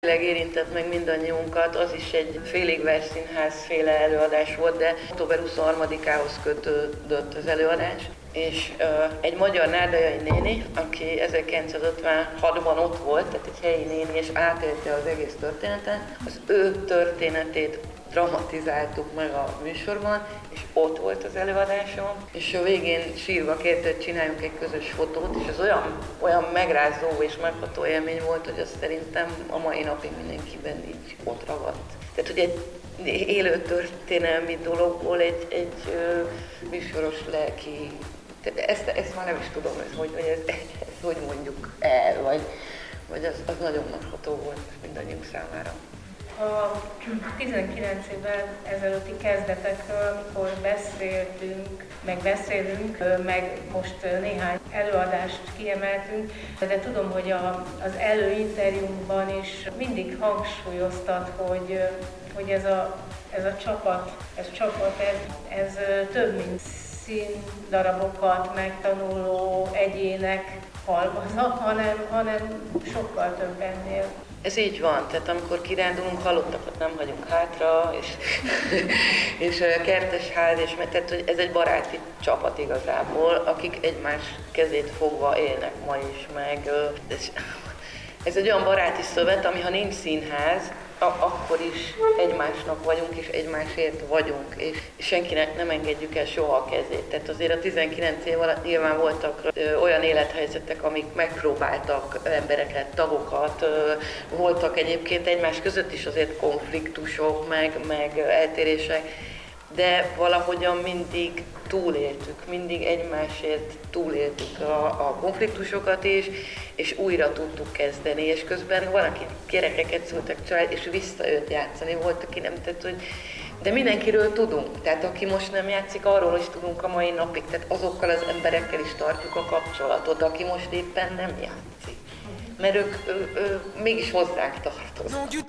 Érintett meg mindannyiunkat, az is egy félig versszínház féle előadás volt, de október 23-ához kötődött az előadás. És egy magyar nárdai néni, aki 1956-ban ott volt, tehát egy helyi néni, és átélte az egész történetet, az ő történetét dramatizáltuk meg a műsorban, és ott volt az előadásom, és a végén sírva kérte, hogy csináljunk egy közös fotót, és az olyan megrázó és megható élmény volt, hogy azt szerintem a mai napig mindenkiben így ott ragadt. Tehát, hogy egy élő történelmi dologból egy műsoros lelki, tehát ezt már nem is tudom, hogy ezt hogy mondjuk el, vagy az nagyon megható volt mindannyiunk számára. A 19 évvel ezelőtti kezdetekről, amikor beszélünk, meg most néhány előadást kiemeltünk, de tudom, hogy az előinterjúnkban is mindig hangsúlyoztat, hogy ez a csapat, ez több, mint színdarabokat megtanuló egyének halmaza, hanem sokkal több ennél. Ez így van, tehát amikor kirándulunk, halottakat nem hagyunk hátra, és kertesház, és tehát, hogy ez egy baráti csapat igazából, akik egymás kezét fogva élnek ma is, meg ez egy olyan baráti szövet, ami ha nincs színház, akkor is egymásnak vagyunk, és egymásért vagyunk, és senkinek nem engedjük el soha a kezét. Tehát azért a 19 év alatt nyilván voltak olyan élethelyzetek, amik megpróbáltak embereket, tagokat, voltak egyébként egymás között is azért konfliktusok, meg eltérések, de valahogyan mindig túléltük, mindig egymásért túléltük a konfliktusokat is, és újra tudtuk kezdeni, és közben valaki gyerekeket szültek család, és visszajött játszani, volt, aki nem tett, hogy de mindenkiről tudunk, tehát aki most nem játszik, arról is tudunk a mai napig, tehát azokkal az emberekkel is tartjuk a kapcsolatot, aki most éppen nem játszik, mert ők mégis hozzánk tartoznak.